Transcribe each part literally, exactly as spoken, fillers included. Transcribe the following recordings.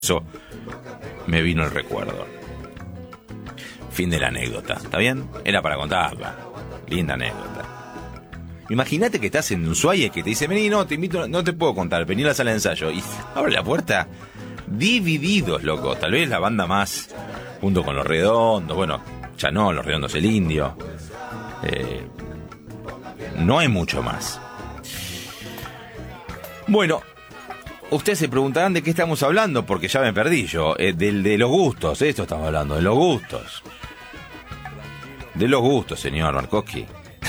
Eso me vino el recuerdo. Fin de la anécdota, ¿está bien? Era para contarla. Linda anécdota. Imagínate que estás en Ushuaia y que te dice, vení, no, te invito, no te puedo contar, vení a la sala de ensayo. Y abre la puerta, divididos, loco. Tal vez la banda más, junto con Los Redondos, bueno, ya no, Los Redondos el Indio. Eh, no hay mucho más. Bueno, ustedes se preguntarán de qué estamos hablando, porque ya me perdí yo. Eh, del, de los gustos, de esto estamos hablando, de los gustos. De los gustos, señor Markowski.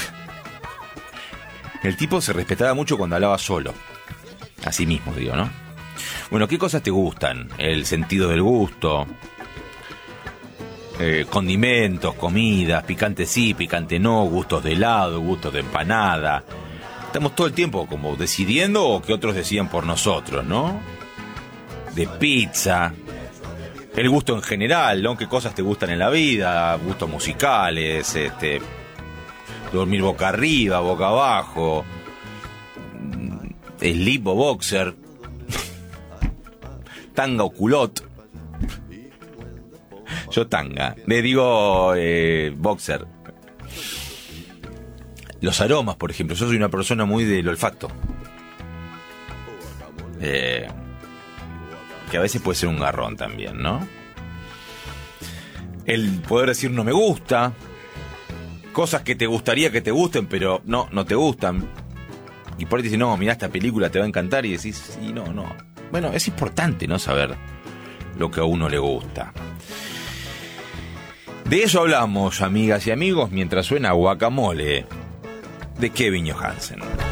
El tipo se respetaba mucho cuando hablaba solo. Así mismo, digo, ¿no? Bueno, ¿qué cosas te gustan? El sentido del gusto. Eh, condimentos, comidas, picante sí, picante no, gustos de helado, gustos de empanada. Estamos todo el tiempo como decidiendo o que otros decían por nosotros, ¿no? De pizza. El gusto en general, ¿no? ¿Qué cosas te gustan en la vida? Gustos musicales, este... dormir boca arriba, boca abajo, slip o boxer, tanga o culot. Yo tanga, le digo eh, boxer. Los aromas, por ejemplo, yo soy una persona muy del olfato. Eh, que a veces puede ser un garrón también, ¿no? El poder decir no me gusta. Cosas que te gustaría que te gusten, pero no, no te gustan. Y por ahí te dicen, no, mirá esta película, te va a encantar. Y decís, sí, no, no. Bueno, es importante, ¿no? Saber lo que a uno le gusta. De eso hablamos, amigas y amigos, mientras suena Guacamole de Kevin Johansen.